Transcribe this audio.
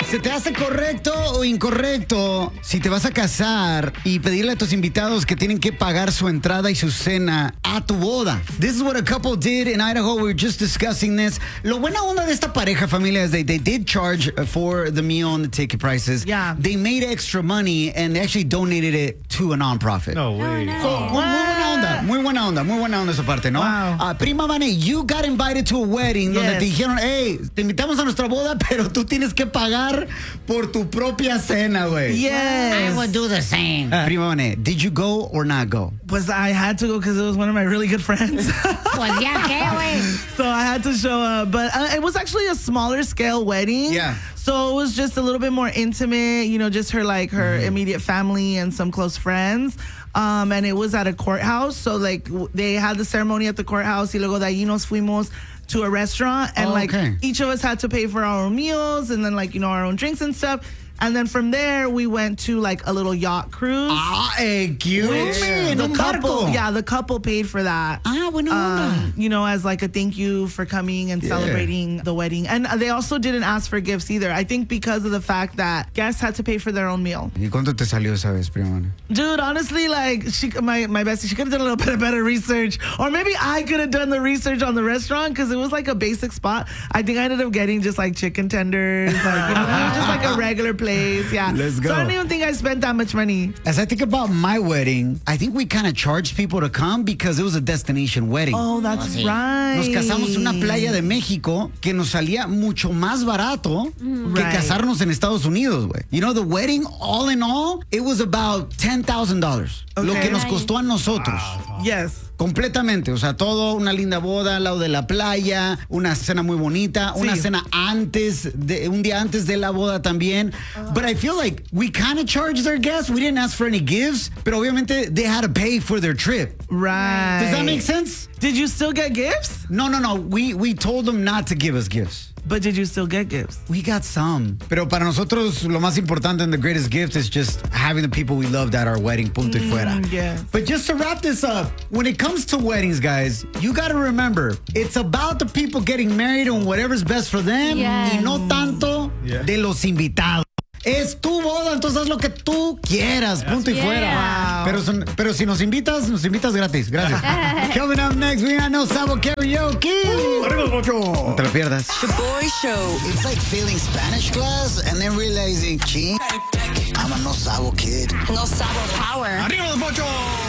¿Se te hace correcto o incorrecto si te vas a casar y pedirle a tus invitados que tienen que pagar su entrada y su cena a tu boda? This is what a couple did in Idaho. We were just discussing this. Lo buena onda de esta pareja, familia, is they did charge for the meal and the ticket prices. Yeah. They made extra money and they actually donated it to a nonprofit. No way. Muy buena onda esa parte, ¿no? Wow. Prima Vane, you got invited to a wedding donde Yes. te dijeron, hey, te invitamos a nuestra boda, pero tú tienes que pagar por tu propia cena, güey. Yes. I would do the same. Prima Vane, did you go or not go? Pues I had to go because it was one of my really good friends. Pues ya qué, güey. So I had to show up. But it was actually a smaller scale wedding. Yeah. So it was just a little bit more intimate, just her immediate family and some close friends. And it was at a courthouse. So they had the ceremony at the courthouse. Y luego de ahí nos fuimos to a restaurant. And okay. each of us had to pay for our own meals and then our own drinks and stuff. And then from there, we went to a little yacht cruise. Cute. The couple, the couple paid for that. Buena onda. As a thank you for coming and celebrating the wedding. And they also didn't ask for gifts either. I think because of the fact that guests had to pay for their own meal. ¿Y cuánto te salió esa vez, Prima Vane? Dude, honestly, my bestie, she could have done a little bit better research. Or maybe I could have done the research on the restaurant because it was a basic spot. I think I ended up getting just chicken tenders, just a regular place. Yeah. Let's go. So I don't even think I spent that much money. As I think about my wedding, I think we kind of charged people to come because it was a destination wedding. Oh, that's right. Nos casamos en una playa de México que nos salía mucho más barato que Right. casarnos en Estados Unidos, güey. The wedding, all in all, it was about $10,000. Lo que nos costó a nosotros. Yes. Completamente, o sea, todo una linda boda al lado de la playa, una cena muy bonita, una cena un día antes de la boda también. But I feel like we kind of charged their guests. We didn't ask for any gifts, pero obviamente they had to pay for their trip. Right. Does that make sense? Did you still get gifts? No. We told them not to give us gifts. But did you still get gifts? We got some. Pero para nosotros, lo más importante and the greatest gift is just having the people we loved at our wedding, punto y fuera. Yes. But just to wrap this up, when it comes to weddings, guys, you got to remember, it's about the people getting married and whatever's best for them, Yes. y no tanto de los invitados. Es tu boda, entonces haz lo que tú quieras, punto y fuera. Wow. Pero si nos invitas gratis. Gracias. Coming up next, we got No Sabo Karaoke. No te lo pierdas. The Boy Show. It's like failing Spanish class and then realizing, I'm a No Sabo kid. No Sabo Power. ¡Arriba los Bochos!